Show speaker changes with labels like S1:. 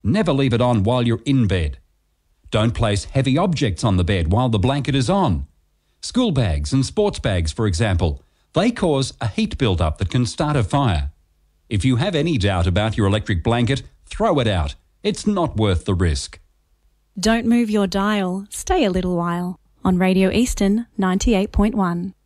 S1: Never leave it on while you're in bed. Don't place heavy objects on the bed while the blanket is on. School bags and sports bags, for example, they cause a heat build-up that can start a fire. If you have any doubt about your electric blanket, throw it out. It's not worth the risk.
S2: Don't move your dial. Stay a little while. On Radio Eastern 98.1.